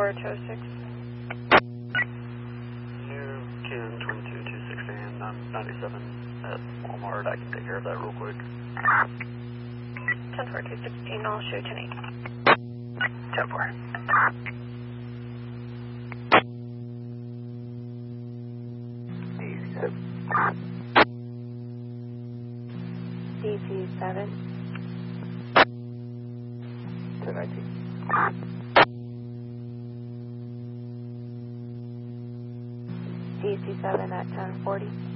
206. New Ken 2226 AM 97 at Walmart. I can take care of that real quick. 10-4-216, I'll show 10-8. 10-4. DC7. 1019. DC7 at 1040.